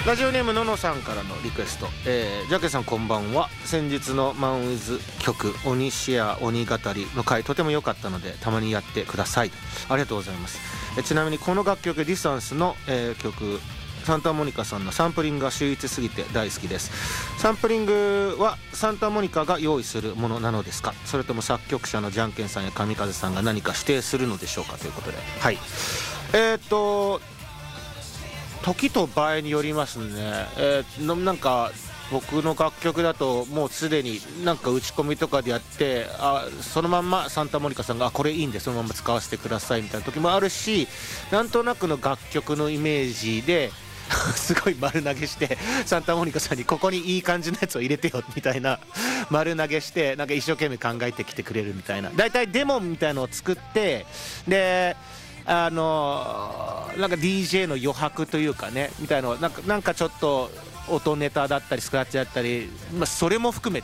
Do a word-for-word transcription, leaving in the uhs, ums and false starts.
ラジオネームののさんからのリクエスト、えー、ジャケさんこんばんは。先日のマンウィズ曲鬼シェア鬼語りの回とても良かったのでたまにやってください。ありがとうございます。えちなみにこの楽曲ディスタンスの、えー、曲サンタモニカさんのサンプリングが秀逸すぎて大好きです。サンプリングはサンタモニカが用意するものなのですか、それとも作曲者のジャンケンさんや神風さんが何か指定するのでしょうか、ということで、はい、えー、っと時と場合によりますね。えー、のなんか僕の楽曲だともうすでになんか打ち込みとかでやって、あそのまんまサンタモニカさんがあこれいいんでそのまま使わせてくださいみたいな時もあるし、なんとなくの楽曲のイメージですごい丸投げしてサンタモニカさんにここにいい感じのやつを入れてよみたいな丸投げしてなんか一生懸命考えてきてくれるみたいな、だいたいデモみたいのを作って、であのなんか ディージェー の余白というかねみたいなのなんかなんかちょっと音ネタだったりスクラッチだったり、まあ、それも含め